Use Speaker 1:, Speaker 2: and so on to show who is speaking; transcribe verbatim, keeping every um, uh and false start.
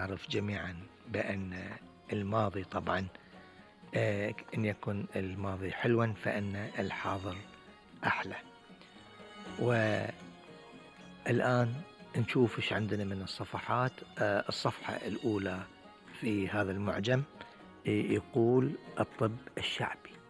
Speaker 1: نعرف جميعا بأن الماضي طبعا آه، إن يكن الماضي حلوا فإن الحاضر أحلى. والآن نشوف إيش عندنا من الصفحات. آه، الصفحة الأولى في هذا المعجم يقول الطب الشعبي.